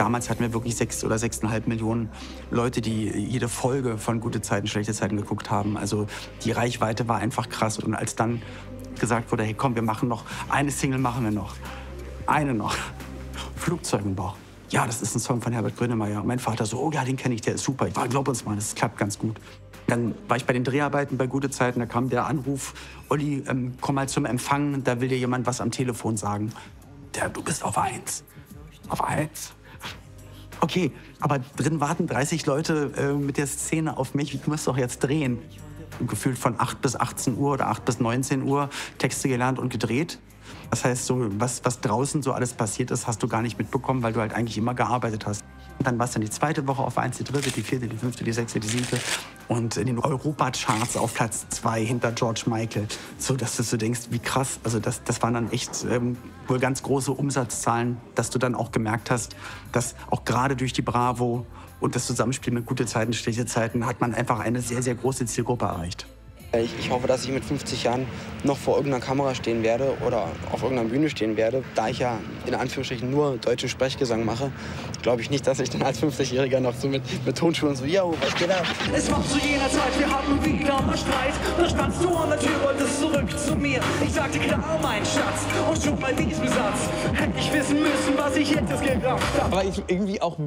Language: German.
damals hatten wir wirklich 6 oder 6,5 Millionen Leute, die jede Folge von Gute Zeiten, schlechte Zeiten geguckt haben. Also die Reichweite war einfach krass. Und als dann gesagt wurde, hey komm, wir machen noch eine Single, machen wir noch. Eine noch. Flugzeug im Bauch. Ja, das ist ein Song von Herbert Grönemeyer. Und mein Vater so, oh ja, den kenne ich, der ist super. Ich war, glaub uns mal, das klappt ganz gut. Dann war ich bei den Dreharbeiten bei Gute Zeiten, da kam der Anruf, Olli, komm mal zum Empfang, da will dir jemand was am Telefon sagen. Du bist auf 1. Auf 1? Okay, aber drin warten 30 Leute mit der Szene auf mich, du musst doch jetzt drehen. Gefühlt von 8 bis 18 Uhr oder 8 bis 19 Uhr Texte gelernt und gedreht. Das heißt, so, was draußen so alles passiert ist, hast du gar nicht mitbekommen, weil du halt eigentlich immer gearbeitet hast. Und dann war es dann die zweite Woche auf 1, die dritte, die vierte, die fünfte, die sechste, die siebte. Und in den Europacharts auf Platz 2 hinter George Michael. So, dass du so denkst, wie krass. Also das waren dann echt wohl ganz große Umsatzzahlen, dass du dann auch gemerkt hast, dass auch gerade durch die Bravo und das Zusammenspiel mit Gute Zeiten, schlechte Zeiten hat man einfach eine sehr, sehr große Zielgruppe erreicht. Ich hoffe, dass ich mit 50 Jahren noch vor irgendeiner Kamera stehen werde oder auf irgendeiner Bühne stehen werde. Da ich ja in Anführungsstrichen nur deutschen Sprechgesang mache, glaube ich nicht, dass ich dann als 50-Jähriger noch so mit Tonschuhen so, yo, was geht ab? Es war zu jener Zeit, wir hatten wieder mal Streit. Da standst du an der Tür, wolltest zurück zu mir. Ich sagte klar, mein Schatz, und schon bei diesem Satz hätte ich wissen müssen, was ich jetzt gerafft habe. Aber ich irgendwie auch